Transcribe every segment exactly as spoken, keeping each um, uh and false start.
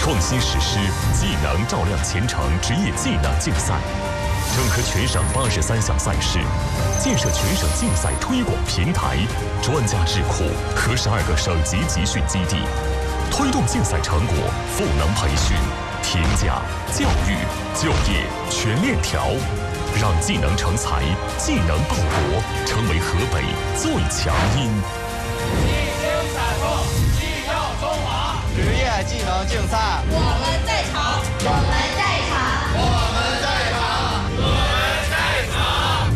创新实施技能照亮前程职业技能竞赛，整合全省八十三项赛事，建设全省竞赛推广平台、专家智库和十二个省级集训基地，推动竞赛成果赋能培训、评价、教育、就业全链条，让技能成才、技能报国成为河北最强音。 一经采购，技耀中华。 职业技能竞赛， 我们在场，我们在场， 我们在场，我们在场。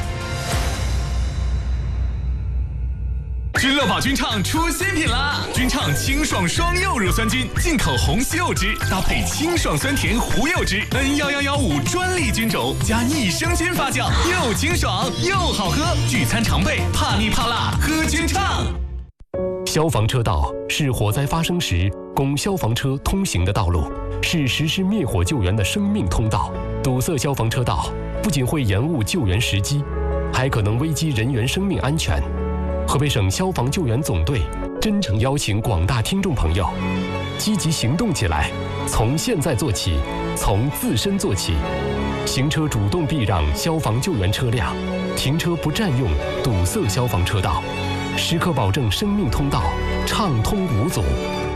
君乐宝君畅出新品啦！君畅清爽双柚乳酸菌，进口红西柚汁，搭配清爽酸甜胡柚汁 ，N 一一一五专利菌种，加益生菌发酵，又清爽又好喝。聚餐常备，怕腻怕辣，喝君畅。 消防车道是火灾发生时供消防车通行的道路，是实施灭火救援的生命通道。堵塞消防车道不仅会延误救援时机，还可能危及人员生命安全。河北省消防救援总队真诚邀请广大听众朋友积极行动起来，从现在做起，从自身做起。行车主动避让消防救援车辆，停车不占用堵塞消防车道，时刻保证生命通道畅通无阻。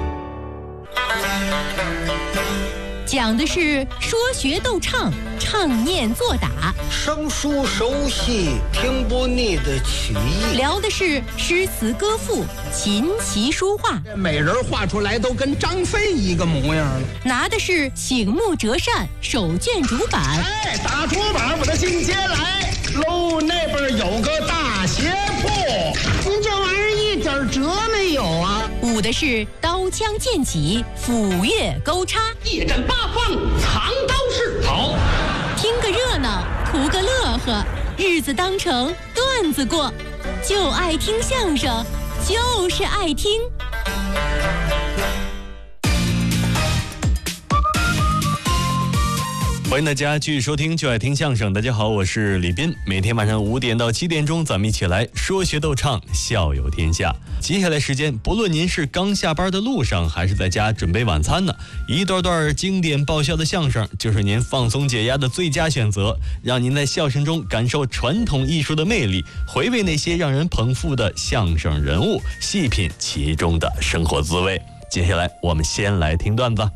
讲的是说学逗唱，唱念做打， 生疏熟悉，听不腻的曲艺。 聊的是诗词歌赋，琴棋书画。 每人画出来都跟张飞一个模样了。 拿的是醒目折扇，手卷主板。 哎，打出板，我的进阶来喽！那边有个大鞋铺，您这玩意儿一点辙没有啊！ 舞的是刀枪剑戟，斧钺钩叉， 一阵八方，藏刀式。好， 听个热闹，图个乐呵，日子当成段子过，就爱听相声，就是爱听。 欢迎大家继续收听就爱听相声。大家好，我是李斌。每天晚上五点到七点钟，咱们一起来说学逗唱，笑有天下。接下来时间，不论您是刚下班的路上，还是在家准备晚餐呢，一段段经典爆笑的相声就是您放松解压的最佳选择，让您在笑声中感受传统艺术的魅力，回味那些让人捧腹的相声人物，细品其中的生活滋味。接下来我们先来听段子。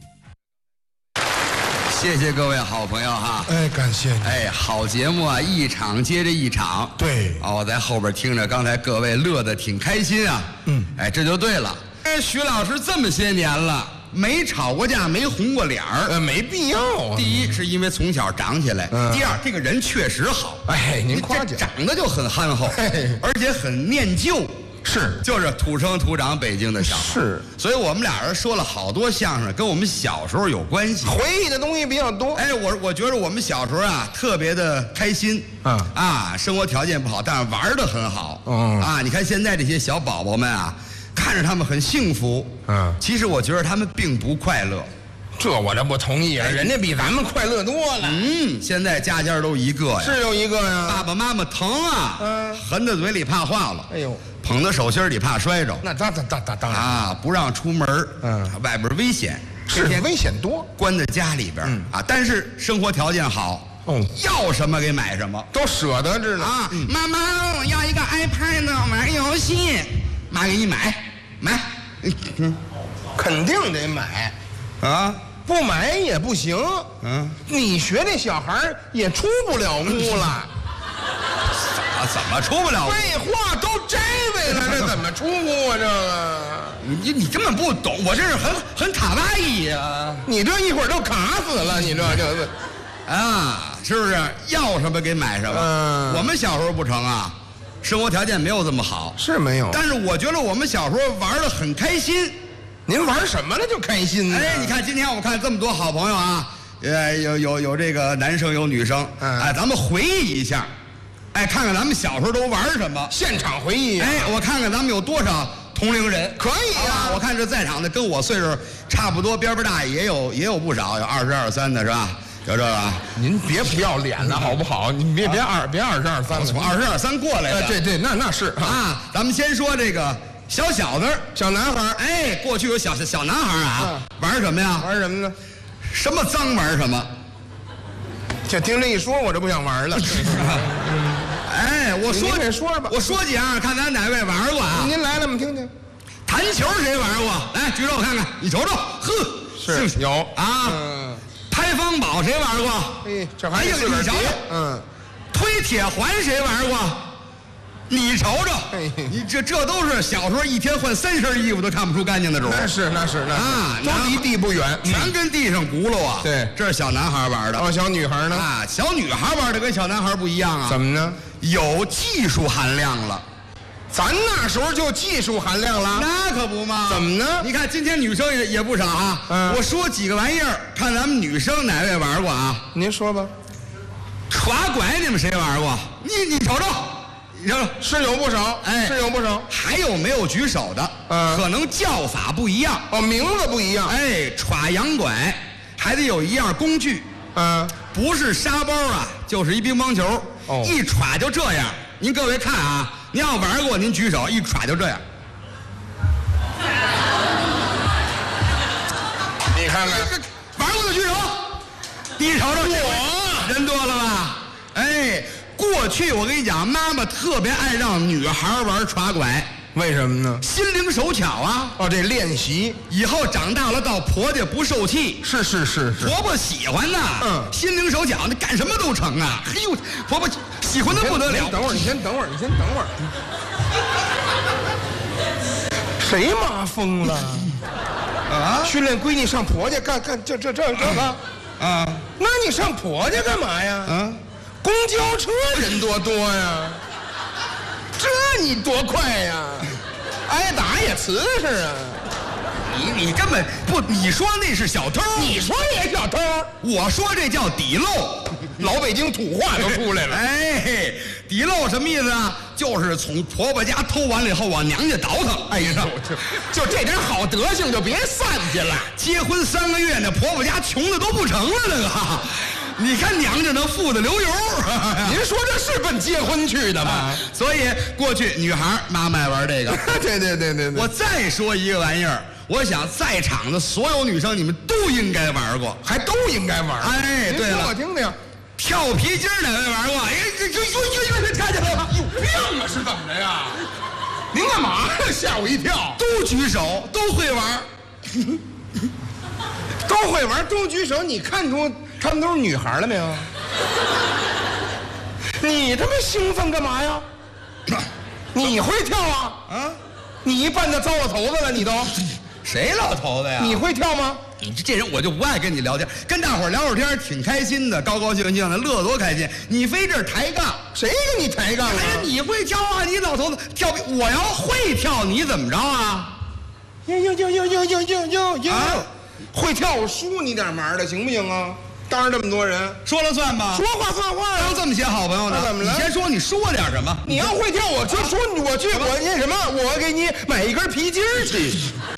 谢谢各位好朋友哈！ 哎，感谢你！ 哎，好节目啊，一场接着一场。 对， 啊，我在后边听着，刚才各位乐得挺开心啊。 嗯， 哎，这就对了。哎，徐老师这么些年了，没吵过架，没红过脸儿， 呃，没必要啊。 第一是因为从小长起来， 嗯、 第二这个人确实好。 哎，您夸奖， 长得就很憨厚，而且很念旧。 是， 就是土生土长北京的小孩， 是， 所以我们俩人说了好多相声，跟我们小时候有关系， 回忆的东西比较多。 哎，我我觉得我们小时候啊，特别的开心， 啊啊，生活条件不好，但是玩的很好， 嗯啊，你看现在这些小宝宝们啊，看着他们很幸福， 嗯， 其实我觉得他们并不快乐。 这我这不同意啊！人家比咱们快乐多了。 嗯，现在家家都一个呀， 是有一个呀。 爸爸妈妈疼啊， 嗯， 含在嘴里怕化了， 哎呦， 捧在手心里怕摔着。 那当当当当当然啊，不让出门， 嗯， 外边危险， 是危险多， 关在家里边， 嗯啊，但是生活条件好， 哦， 要什么给买什么， 都舍得着呢啊。 嗯、 妈妈，我要一个 iPad 玩游戏，妈给你买，买， 嗯，肯定得买， 啊。 不买也不行， 嗯， 你学这小孩也出不了屋了， 怎么怎么出不了屋？ 废话，都摘位了，这怎么出屋啊？这个， 你你根本不懂，我这是很很卡哇伊呀！ 你这一会儿都卡死了，你这就是， 啊，是不是？要什么给买什么？ 嗯， 我们小时候不成啊，生活条件没有这么好， 是没有。 但是我觉得我们小时候玩得很开心。 您玩什么了就开心呢？ 哎，你看今天我看这么多好朋友啊，呃，有有有这个男生有女生， 嗯、 哎，咱们回忆一下，哎，看看咱们小时候都玩什么， 现场回忆、啊。 哎，我看看咱们有多少同龄人， 可以呀、 啊。我看这在场的跟我岁数差不多，边边大也有也有不少，有二十二三的是吧？有这个， 您别不要脸了好不好？你别别二别二十二三了， 从二十二三过来的。 对对，那那是啊。咱们先说这个。 小小子， 小男孩。 哎，过去有小小男孩啊，嗯、玩什么呀？ 玩什么呢？ 什么脏玩什么。 就听这一说，我就不想玩了。 哎，我说你说吧， 我说几样，看咱哪位玩过啊？ 您来了，我们听听。 弹球谁玩过？来举手看看，你瞅瞅，呵， 是有啊。嗯。拍方宝谁玩过？ 哎，这还有你瞧瞧， 嗯。 推铁环谁玩过？你瞅瞅，你这这都是小时候一天换三身衣服都看不出干净的主。 那是那是那啊， 都离地不远， 全跟地上轱辘啊。 对， 这是小男孩玩的。 哦，小女孩呢？ 啊，小女孩玩的跟小男孩不一样啊。 怎么呢？ 有技术含量了。 咱那时候就技术含量了。 那可不嘛。 怎么呢？ 你看今天女生也也不少啊。嗯。我说几个玩意儿，看咱们女生哪位玩过啊？ 您说吧。 耍拐你们谁玩过？你你瞅瞅。你瞅瞅， 是有不少，哎，是有不少。 还有没有举手的？嗯，可能叫法不一样， 哦，名字不一样。 哎，耍洋拐还得有一样工具，嗯，不是沙包啊，就是一乒乓球，哦，一耍就这样。您各位看啊，您要玩过，您举手，一耍就这样。 你看看， 玩过的举手。你瞅瞅，我人多了吧？哎。过去我跟你讲，妈妈特别爱让女孩玩耍拐， 为什么呢？ 心灵手巧啊！ 哦，这练习以后长大了到婆家不受气， 是是是是， 婆婆喜欢呐，嗯，心灵手巧，那干什么都成啊！哎呦，婆婆喜欢的不得了。 等会儿，你先等会儿，你先等会儿。谁妈疯了？啊！训练闺女上婆家干干这这这这个啊？那你上婆家干嘛呀？啊？公交车人多多呀，这你多快呀，挨打也瓷实啊！ 你你根本不，你说那是小偷， 你说也小偷， 我说这叫底漏， 老北京土话都出来了。 哎，底漏什么意思啊？就是从婆婆家偷完了以后往娘家倒腾。 哎呀，就就这点好德行就别散去了。 结婚三个月，那婆婆家穷的都不成了，那个。你看娘家那富的流油， 您说这是奔结婚去的吗？啊、 所以过去女孩妈妈爱玩这个。 对对对对对。 我再说一个玩意儿，我想在场的所有女生，你们都应该玩过， 还都应该玩。 哎，对了， 我听听， 跳皮筋哪位玩过？哎，这这这这这看见了吗？ 有病啊！是怎么着呀？您干嘛呀？吓我一跳！ 都举手，都会玩， 都会玩，都举手。你看出？他们都是女孩了没有？你他妈兴奋干嘛呀？你会跳啊？啊！你扮的糟老头子了，你都？ 谁老头子呀？ 你会跳吗？ 你这人我就不爱跟你聊天，跟大伙聊会儿天挺开心的，高高兴兴的，乐多开心。你非这抬杠， 谁跟你抬杠啊？ 哎，你会跳啊？你老头子跳，我要会跳，你怎么着啊？ 哟哟哟哟哟哟哟哟哟！会跳我输你点忙的，行不行啊？当着这么多人， 说了算吧？ 说话算话啊！这么些好朋友呢？ 怎么了？ 你先说，你说点什么？ 你要会跳，我就说我去，我那什么，我给你买一根皮筋去，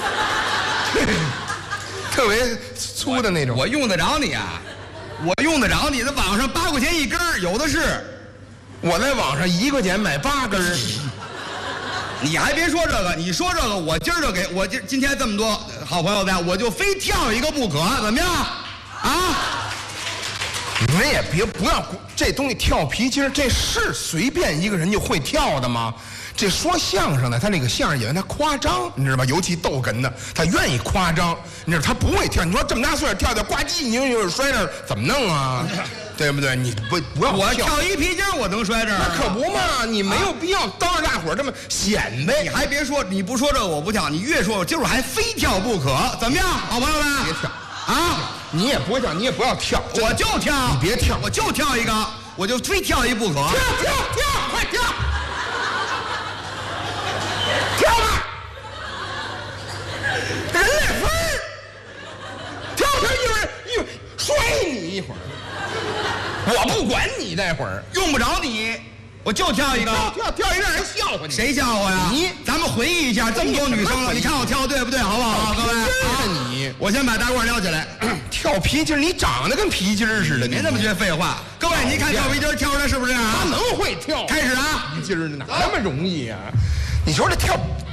特别粗的那种。 我用得着你啊？我用得着你？那网上八块钱一根，有的是。 我在网上一块钱买八根。 你还别说这个，你说这个，我今儿就给我今今天这么多好朋友在，我就非跳一个不可，怎么样？啊？ 你们也别不要这东西跳皮筋，这是随便一个人就会跳的吗？这说相声的，他那个相声演员他夸张，你知道吧？尤其逗哏的，他愿意夸张，你知道他不会跳。你说这么大岁数跳跳呱唧，你就摔这儿，怎么弄啊？对不对？你不不要我跳一皮筋，我能摔这儿？ 那可不嘛！你没有必要当着大伙儿这么显摆。 你还别说，你不说这个我不跳，你越说，今儿我还非跳不可，怎么样，好朋友们？ 别跳啊！ 你也不会跳，你也不要跳， 我就跳。 你别跳， 我就跳一个，我就非跳一不可。 跳跳跳，快跳！跳吧！人来分儿，跳跳一会儿，一会儿摔你一会儿。我不管你待会儿， 用不着你，我就跳一个， 跳跳一让人笑话你。 谁笑话呀？ 你， 咱们回忆一下，这么多女生了，你看我跳对不对？好不好？各位， 你， 我先把大褂撩起来。 跳皮筋，你长得跟皮筋似的， 别那么些废话。各位，你看跳皮筋跳出来是不是啊？ 他能会跳？ 开始啊！ 皮筋哪那么容易呀？你说这跳